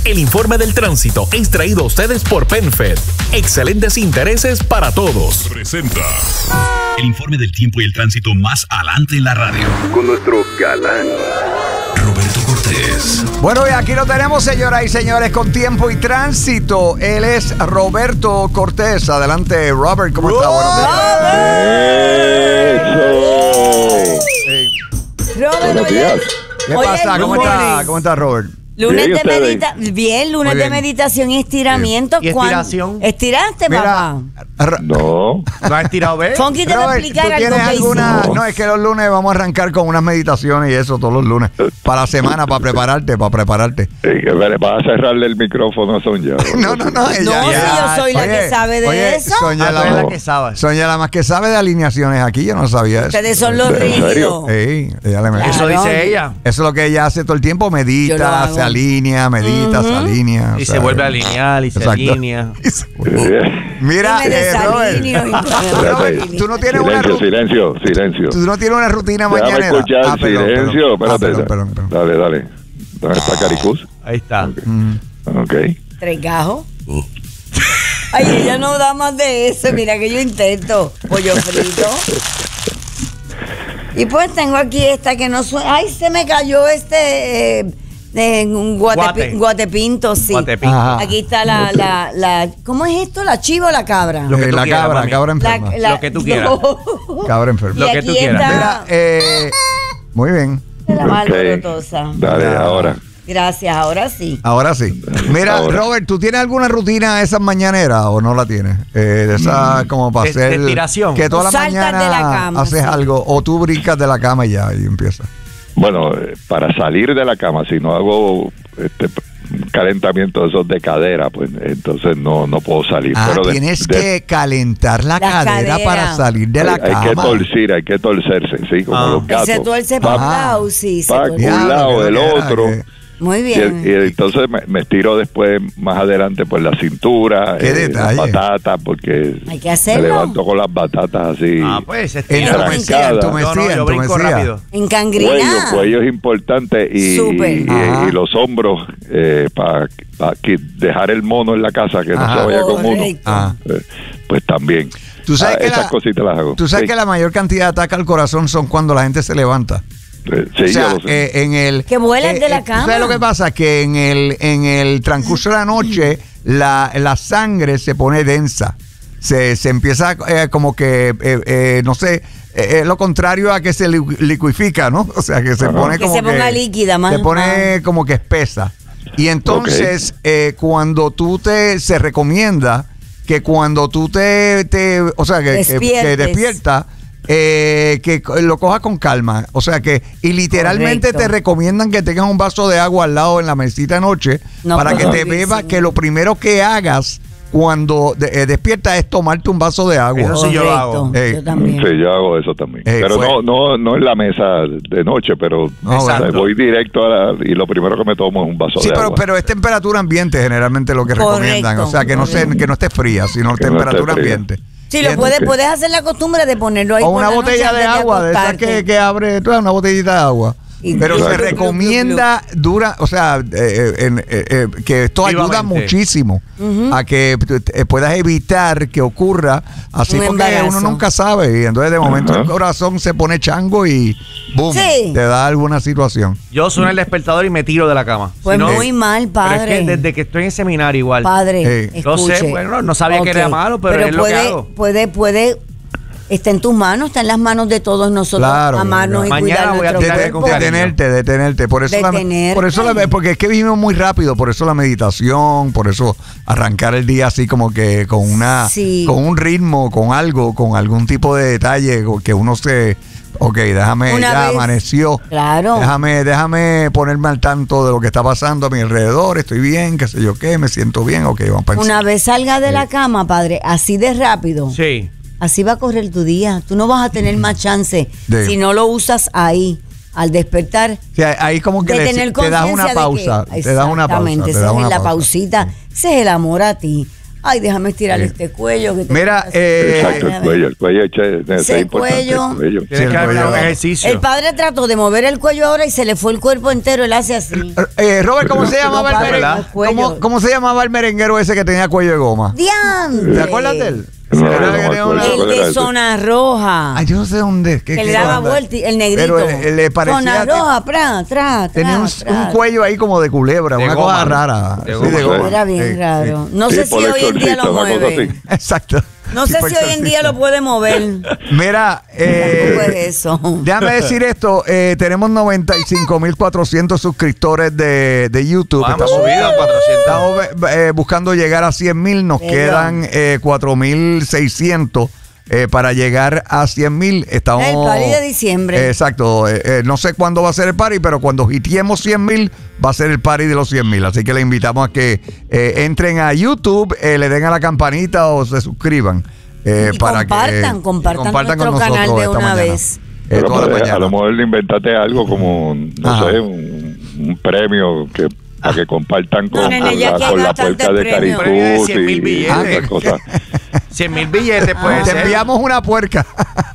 El informe del tránsito es traído a ustedes por PenFed. Excelentes intereses para todos. Presenta el informe del tiempo y el tránsito más adelante en la radio. Con nuestro galán Roberto Cortés. Bueno, y aquí lo tenemos, señoras y señores, con tiempo y tránsito. Él es Roberto Cortés. Adelante, Robert, ¿cómo está? Buenos días. Robert, Buenos días. ¿Qué Oye, pasa? ¿Cómo lunes. está? ¿Cómo está, Robert? Lunes Bien, de ustedes. lunes Muy de bien. meditación y estiramiento. ¿Y estiración? ¿Estiraste, papá? No. ¿Lo has estirado, ves? Funky te va a Robert, explicar ¿tú algo tienes que alguna? hicimos. No, es que los lunes vamos a arrancar con unas meditaciones y eso todos los lunes. Para la semana, para prepararte. Vas a cerrarle el micrófono a Sonia. No, No, si yo soy la que sabe de eso. Sonia, Tú eres la, la que sabes. Sonia la más que sabe de alineaciones aquí, yo no sabía eso. Ustedes son los ¿En serio? rígidos. Sí, ella le mete. Claro. Eso dice ella. Eso es lo que ella hace todo el tiempo, Yo lo medita, hago. se alinea, medita, se alinea. Y se vuelve a alinear y se alinea. Mira, Yo me desalineo Robert, y- Robert, tú no tienes una Silencio. tú no tienes una rutina Déjame mañanera. escuchar silencio. Espérate. perdón. Dale. ¿Dónde está Caricús? Ahí está. Ok. Tres gajos. Ay, ella no da más de eso. Mira que yo intento. Pollo frito. Y pues tengo aquí esta que no suena. Ay, se me cayó un Guate. guatepinto, sí. Guatepín. Ajá. Aquí está la ¿cómo es esto? ¿La chiva o la cabra? Lo que tú La quieras, cabra, mami. cabra enferma. Lo que tú quieras. Cabra enferma. Lo Y que aquí tú quieras. está Mira, muy bien. la más Ok. alborotosa. Dale, ahora. Gracias, ahora sí. Ahora sí. Mira, Ahora. Robert, ¿tú tienes alguna rutina esas mañaneras o no la tienes? De esa como para De hacer... estiración. Que toda la Saltas mañana de la cama, haces sí. algo o tú brincas de la cama y ya y empiezas. Bueno, para salir de la cama, si no hago calentamiento de esos de cadera, pues entonces no puedo salir. Pero Tienes que calentar la La cadera cadera. para salir de la hay cama. hay que torcerse, sí, como los gatos. Se tuerce Pa- para un lado, sí. Se pa- tuerce. un lado, que el no quiera otro. que- Muy Y, bien. y entonces me estiro después, más adelante, por la cintura, Qué detalle. las batatas, porque Hay que hacerlo. me levanto con las batatas así. Ah, pues. Entumecida, Yo brinco rápido. En Cuello cangrina. es importante y, Súper. Ajá. y los hombros para dejar el mono en la casa, que no Ajá. se vaya con uno. Correcto. Ah. Pues también. Tú sabes que esas cositas las hago. Tú sabes Sí. que la mayor cantidad de ataques al corazón son cuando la gente se levanta. Sí, O sea, yo lo sé. en el Que vuelan de la cama. ¿Sabes lo que pasa? Que en el transcurso de la noche la sangre se pone densa. Se empieza como que, no sé, lo contrario a que se liquifica, ¿no? O sea, que se Ajá. pone Que como se ponga líquida, más. se pone como que espesa. Y entonces, cuando se recomienda que cuando tú o sea, que despiertas, que lo cojas con calma. O sea que, y literalmente Correcto. te recomiendan que tengas un vaso de agua al lado en la mesita de noche No, para que te correctísimo. bebas, que lo primero que hagas cuando despiertas es tomarte un vaso de agua. Eso sí yo lo hago. Ey. Yo también. Sí, yo hago eso también. Pero fue- no en la mesa de noche, pero No, o sea, exacto. voy directo y lo primero que me tomo es un vaso Sí, de agua. pero es temperatura ambiente generalmente lo que Correcto, recomiendan. O sea, que no esté fría, sino Que no esté temperatura fría. ambiente. Sí, Y lo entonces- puedes hacer la costumbre de ponerlo ahí O por una la noche botella de antes agua, de esas acostarte. que abre, tú sabes, una botellita de agua. Y Pero glu, se glu, glu, recomienda o sea, que esto ayuda Vivamente. muchísimo a que puedas evitar que ocurra así, Un porque embarazo. uno nunca sabe. Y entonces de momento Ajá. el corazón se pone chango y boom, Sí. te da alguna situación. Yo sueno el despertador y me tiro de la cama. Pues Si no- muy mal, Pero es padre. que desde que estoy en seminario igual. Padre, Lo sé, escuche. bueno, no sabía que era malo, pero es lo que hago. Puede, está en tus manos, está en las manos de todos nosotros Claro, amarnos y claro. cuidar Mañana voy a nuestro tirar cuerpo. con cariño. Detenerte. Por eso Detenerte. porque es que vivimos muy rápido, por eso la meditación, por eso arrancar el día así como que con Sí. con un ritmo, con algo, con algún tipo de detalle que uno déjame, Una ya vez- amaneció. Claro. Déjame ponerme al tanto de lo que está pasando a mi alrededor, estoy bien, qué sé yo qué, me siento bien, vamos para Una vez salga de la cama, padre, así de rápido, Sí. así va a correr tu día. Tú no vas a tener más chance De- si no lo usas ahí, al despertar. O sea, ahí como que De tener te das una conciencia de pausa, que- te das una pausa. Exactamente, te esa das es una la pausa. pausita, ese es el amor a ti. Ay, déjame estirar este cuello. Que Mira, exacto, el cuello es ese cuello. Tienes que hacer un ejercicio. El padre trató de mover el cuello ahora y se le fue el cuerpo entero. Él hace así. Robert, ¿cómo se llamaba el merenguero? ¿Cómo se llamaba el merenguero ese que tenía cuello de goma? ¡Diantre! ¿Te acuerdas de él? El de Zona Roja. Ay, yo no sé dónde. Que le daba vuelta, el negrito. Pero le parecía Zona Roja, tenía un cuello ahí como de culebra, una cosa rara. Era bien raro. No sé si hoy en día lo mueve. Exacto. No sé si hoy en día lo puede mover. Mira, eso. Déjame decir esto, tenemos 95,400 suscriptores de YouTube. Hemos subido a 400. Estamos buscando llegar a 100,000, nos quedan 4,600 para llegar a 100,000. Estamos el party de diciembre. Exacto, no sé cuándo va a ser el party, pero cuando hitiemos 100,000 va a ser el party de los 100,000. Así que le invitamos a que entren a YouTube, le den a la campanita o se suscriban. Y para compartan nuestro con canal de una mañana. vez. A lo mejor le inventate algo como, no sé, un premio que para que compartan con la puerta de Caricú y esas cosas. 100,000 billetes, pues. Te enviamos una puerca.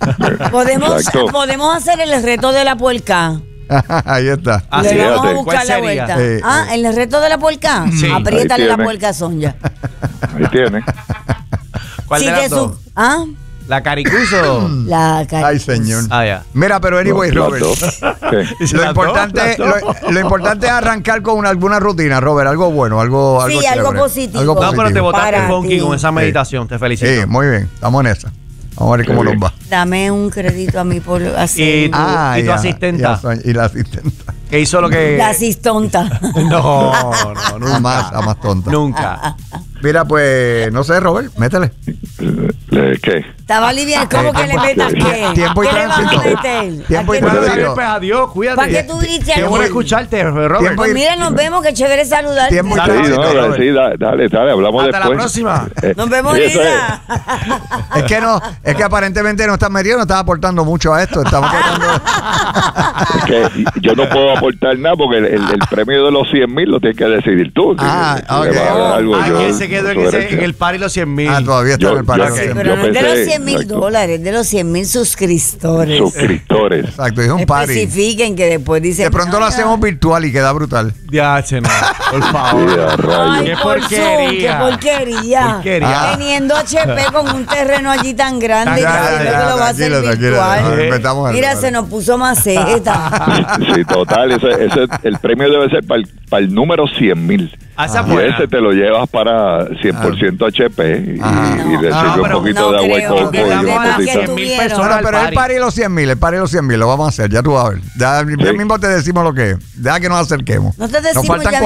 Podemos hacer el reto de la puerca. Ahí está. Le vamos a buscar la vuelta. El reto de la puerca. Sí. Apriétale la puerca a Sonja. Ahí tiene. ¿Cuál de las dos? ¿La Caricuso? Ay, señor. Ya. Mira, pero anyway, Robert. Lo importante es arrancar con alguna rutina, Robert. Algo bueno, algo positivo. Algo positivo. No, pero te botaste funky con esa meditación. Te felicito. Sí, muy bien. Estamos en esa. Vamos a ver cómo nos va. Dame un crédito a mí por hacer. ¿Y tu asistenta? Y la asistenta. ¿Qué hizo lo que...? La asistonta. No, nunca. Jamás tonta. Nunca. Mira, pues, no sé, Robert, métele. ¿Qué? Estaba liviano, ¿cómo que le metas qué? Tiempo y ¿Qué le vas a meter? Tiempo y tránsito. Adiós, cuídate. ¿Para qué tú dices Qué bueno escucharte, Robert. Pues mira, nos vemos, qué chévere saludarte. Tiempo y tránsito. Sí, dale, hablamos Hasta después. la próxima. Nos vemos, Lina. Es que aparentemente no estás metido, no estás aportando mucho a esto. Estamos tratando. Es que yo no puedo aportar nada porque el premio de los 100,000 lo tienes que decidir tú. ¿Quién se quedó en el party los 100,000? Todavía está en el party. Pero no es de los $100,000, de los 100,000 suscriptores. Exacto, es un party. Especifiquen que después dicen. De pronto lo hacemos virtual y queda brutal. Ya, no, por favor. Ay, qué porquería. Teniendo HP con un terreno allí tan grande, que lo va a hacer virtual. Mira, se nos puso maceta. Sí, total. El premio debe ser para el número 100,000. Y ese te lo llevas para 100% HP y le sirve un poquito de agua y coco y una cosita. Pero el party de los 100,000, lo vamos a hacer, ya tú vas a ver. Ya mismo te decimos lo que es. Deja que nos acerquemos. No te decimos, nos faltan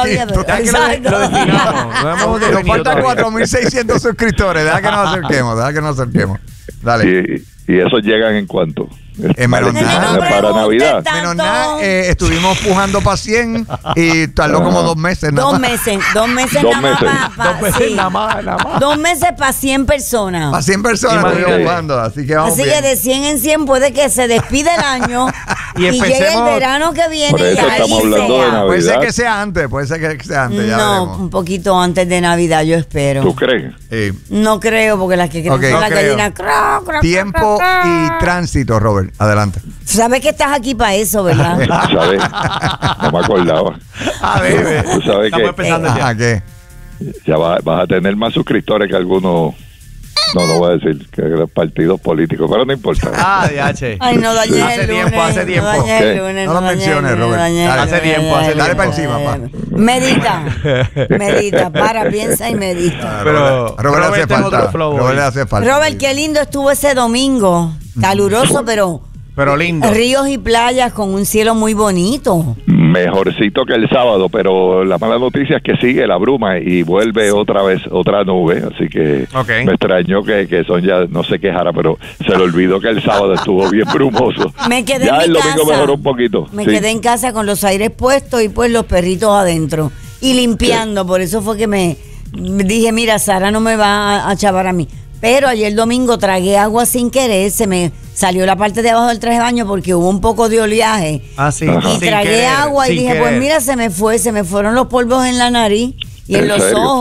4,000. Nos faltan 4,600 suscriptores. Deja que nos acerquemos. Dale. ¿Y esos llegan en cuánto? Menos nada. Para Navidad. Menos nada. Estuvimos pujando para 100 y tardó como 2 meses. 2 meses. 2 meses nada más. 2 meses para 100 personas. Para 100 personas estuvimos pujando. Así que vamos bien. Así que de 100 en 100 puede que se despide el año y llegue el verano que viene. Por eso estamos hablando de Navidad. Puede ser que sea antes. Ya veremos. Un poquito antes de Navidad, yo espero. ¿Tú crees? No creo, porque las que creen son las gallinas. Tiempo y tránsito, Robert. Adelante. Sabes que estás aquí para eso, ¿verdad? ¿Sabes? No me acordaba. A ver, tú sabes estamos empezando ya. ¿Qué? Ya vas a tener más suscriptores que algunos. No voy a decir que los partidos políticos, pero no importa. Ay, no dañes hace tiempo. No lo menciones, Robert. Hace tiempo. Dale para encima, pa. Medita, piensa y medita. Pero Robert le hace falta. Robert, qué lindo estuvo ese domingo. Caluroso, pero lindo. Ríos y playas con un cielo muy bonito. Mejorcito que el sábado, pero la mala noticia es que sigue la bruma y vuelve otra vez otra nube, así que me extrañó que Sonja no se quejara, pero se le olvidó que el sábado estuvo bien brumoso. Me quedé ya en el mi domingo casa. mejoró un poquito. Me quedé en casa con los aires puestos y pues los perritos adentro y limpiando, por eso fue que me dije, mira, Sara no me va a chavar a mí. Pero ayer domingo tragué agua sin querer, se me salió la parte de abajo del traje de baño porque hubo un poco de oleaje. Sí. Y tragué agua y dije, pues mira, se me fueron los polvos en la nariz y en los ojos.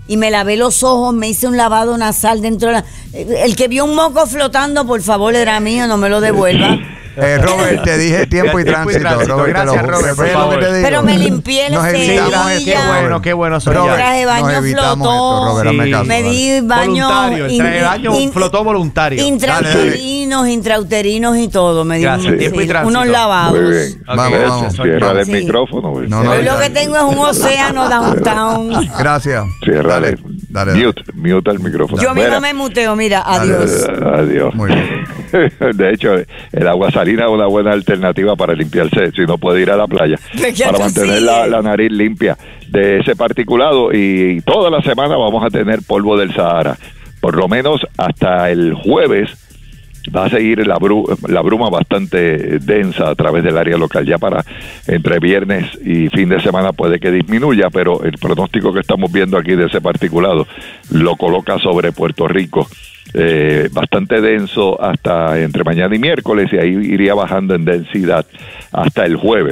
y me lavé los ojos, me hice un lavado nasal dentro de el que vio un moco flotando, por favor, era mío, no me lo devuelva. Robert, te dije tiempo y tránsito. Robert, gracias, Robert, por favor. Pero me limpié la cerilla. Qué bueno soy. El traje de baño flotó. Me di baño. Voluntario, el traje de baño flotó voluntario. Intrauterinos y todo. Me di tiempo y tránsito. Unos lavados. Muy bien. Vamos. Cierra el micrófono. Hoy lo que tengo es un océano downtown. Gracias. Ciérrale. Mute el micrófono. Yo mismo me muteo, mira, adiós. Adiós. Muy bien. De hecho, el agua salina es una buena alternativa para limpiarse si no puede ir a la playa, para mantener la nariz limpia de ese particulado. Y toda la semana vamos a tener polvo del Sahara, por lo menos hasta el jueves. Va a seguir la bruma bastante densa a través del área local. Ya para entre viernes y fin de semana puede que disminuya, pero el pronóstico que estamos viendo aquí de ese particulado lo coloca sobre Puerto Rico. Bastante denso hasta entre mañana y miércoles, y ahí iría bajando en densidad hasta el jueves.